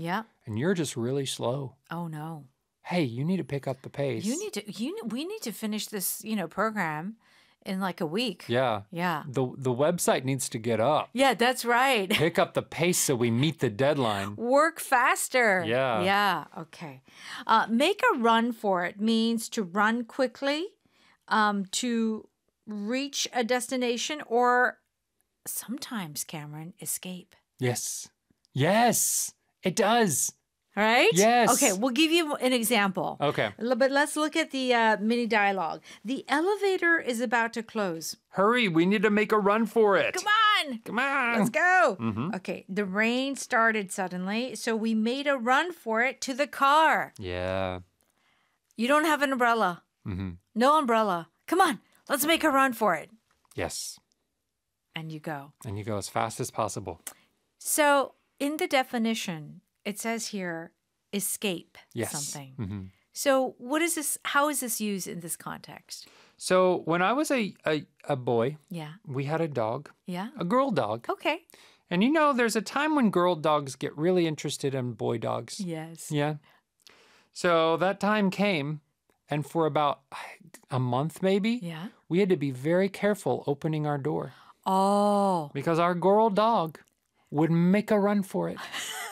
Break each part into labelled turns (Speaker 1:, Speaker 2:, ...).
Speaker 1: Yeah.
Speaker 2: And you're just really slow.
Speaker 1: Oh, no.
Speaker 2: Hey, you need to pick up the pace.
Speaker 1: We need to finish this, program in like a week.
Speaker 2: Yeah.
Speaker 1: Yeah.
Speaker 2: The website needs to get up.
Speaker 1: Yeah, that's right.
Speaker 2: Pick up the pace so we meet the deadline.
Speaker 1: Work faster.
Speaker 2: Yeah.
Speaker 1: Yeah. Okay. Make a run for it means to run quickly, to reach a destination, or sometimes, Cameron, escape.
Speaker 2: Yes. Yes, it does.
Speaker 1: Right?
Speaker 2: Yes.
Speaker 1: Okay, we'll give you an example.
Speaker 2: Okay.
Speaker 1: But let's look at the mini dialogue. The elevator is about to close.
Speaker 2: Hurry, we need to make a run for it.
Speaker 1: Come on.
Speaker 2: Come on.
Speaker 1: Let's go.
Speaker 2: Mm-hmm.
Speaker 1: Okay, the rain started suddenly, so we made a run for it to the car.
Speaker 2: Yeah.
Speaker 1: You don't have an umbrella.
Speaker 2: Mm-hmm.
Speaker 1: No umbrella. Come on, let's make a run for it.
Speaker 2: Yes.
Speaker 1: And you go.
Speaker 2: And you go as fast as possible.
Speaker 1: So in the definition, it says here, escape something.
Speaker 2: Mm-hmm.
Speaker 1: So what is this? How is this used in this context?
Speaker 2: So when I was a boy,
Speaker 1: Yeah.
Speaker 2: we had a dog,
Speaker 1: Yeah.
Speaker 2: a girl dog.
Speaker 1: Okay.
Speaker 2: And there's a time when girl dogs get really interested in boy dogs.
Speaker 1: Yes.
Speaker 2: Yeah. So that time came, and for about a month maybe,
Speaker 1: Yeah.
Speaker 2: we had to be very careful opening our door
Speaker 1: Oh.
Speaker 2: because our girl dog would make a run for it.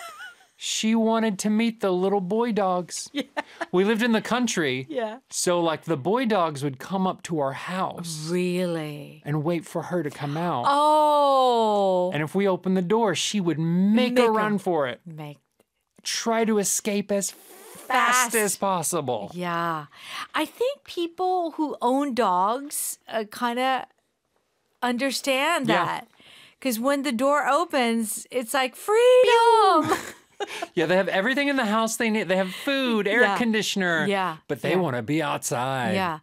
Speaker 2: She wanted to meet the little boy dogs. Yeah. We lived in the country.
Speaker 1: Yeah.
Speaker 2: So like the boy dogs would come up to our house
Speaker 1: Really?
Speaker 2: and wait for her to come out.
Speaker 1: Oh.
Speaker 2: And if we opened the door, she would make a run for it. Try to escape as fast as possible.
Speaker 1: Yeah. I think people who own dogs kind of understand that. Because when the door opens, it's like freedom.
Speaker 2: Yeah, they have everything in the house they need. They have food, air conditioner.
Speaker 1: Yeah.
Speaker 2: But they want to be outside.
Speaker 1: Yeah.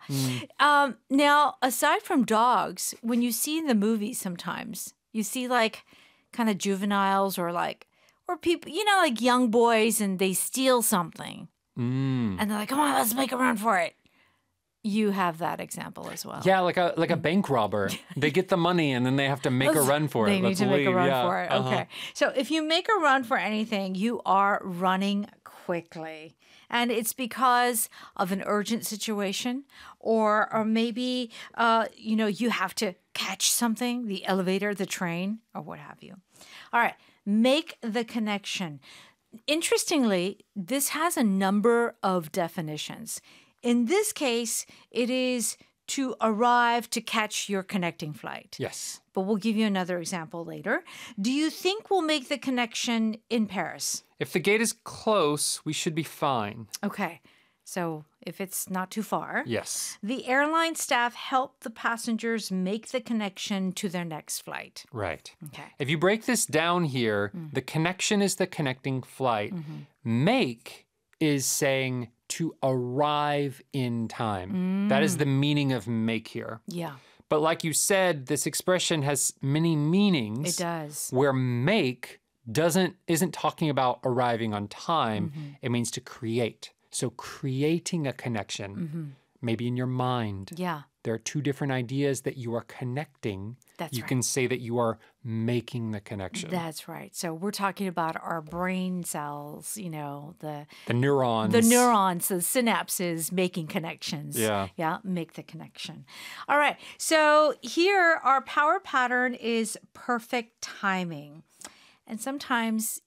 Speaker 1: Now, aside from dogs, when you see in the movies sometimes, you see like kind of juveniles or people, like young boys, and they steal something. And they're like, come on, let's make a run for it. You have that example as well.
Speaker 2: Yeah, like a bank robber. They get the money and then they have to make a run for it.
Speaker 1: They need to make a run
Speaker 2: yeah.
Speaker 1: for it. Okay. So if you make a run for anything, you are running quickly. And it's because of an urgent situation or maybe, you have to catch something, the elevator, the train, or what have you. All right. Make the connection. Interestingly, this has a number of definitions. In this case, it is to arrive to catch your connecting flight.
Speaker 2: Yes.
Speaker 1: But we'll give you another example later. Do you think we'll make the connection in Paris?
Speaker 2: If the gate is close, we should be fine.
Speaker 1: Okay. So if it's not too far.
Speaker 2: Yes.
Speaker 1: The airline staff help the passengers make the connection to their next flight.
Speaker 2: Right.
Speaker 1: Okay.
Speaker 2: If you break this down here, the connection is the connecting flight. Make is saying to arrive in time. That is the meaning of make here.
Speaker 1: Yeah.
Speaker 2: But like you said, this expression has many meanings.
Speaker 1: It does.
Speaker 2: Where make isn't talking about arriving on time. It means to create. So creating a connection, maybe in your mind.
Speaker 1: Yeah.
Speaker 2: There are two different ideas that you are connecting.
Speaker 1: That's
Speaker 2: you
Speaker 1: right.
Speaker 2: can say that you are making the connection.
Speaker 1: That's right. So we're talking about our brain cells, the
Speaker 2: neurons.
Speaker 1: The neurons, the synapses making connections.
Speaker 2: Yeah.
Speaker 1: Yeah, make the connection. All right. So here our power pattern is perfect timing. And sometimes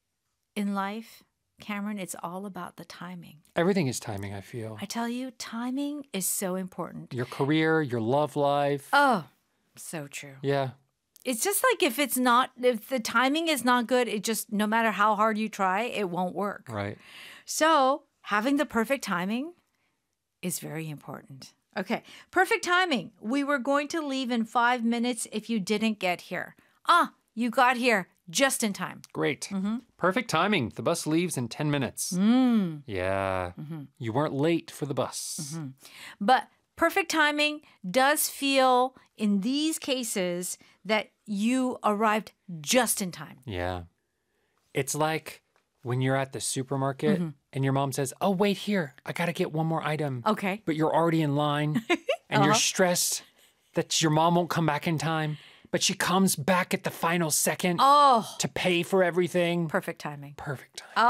Speaker 1: in life, Cameron, it's all about the timing.
Speaker 2: Everything is timing, I feel.
Speaker 1: I tell you, timing is so important.
Speaker 2: Your career, your love life.
Speaker 1: Oh, so true.
Speaker 2: Yeah.
Speaker 1: It's just like if the timing is not good, it just, no matter how hard you try, it won't work.
Speaker 2: Right.
Speaker 1: So having the perfect timing is very important. Okay, perfect timing. We were going to leave in 5 minutes if you didn't get here. You got here just in time.
Speaker 2: Great. Perfect timing. The bus leaves in 10 minutes. Yeah. You weren't late for the bus.
Speaker 1: But perfect timing does feel, in these cases, that you arrived just in time.
Speaker 2: Yeah. It's like when you're at the supermarket and your mom says, oh, wait here. I got to get one more item.
Speaker 1: Okay.
Speaker 2: But you're already in line and you're stressed that your mom won't come back in time. But she comes back at the final second to pay for everything.
Speaker 1: Perfect timing.
Speaker 2: Perfect timing.